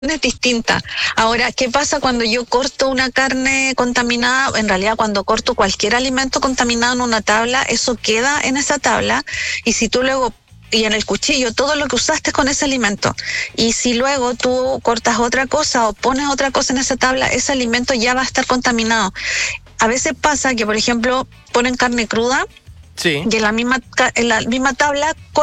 es distinta. Ahora, ¿qué pasa cuando yo corto una carne contaminada? En realidad, cuando corto cualquier alimento contaminado en una tabla, eso queda en esa tabla, y si tú luego y en el cuchillo todo lo que usaste con ese alimento, y si luego tú cortas otra cosa o pones otra cosa en esa tabla, ese alimento ya va a estar contaminado. A veces pasa que, por ejemplo, ponen carne cruda Sí. y en la misma tabla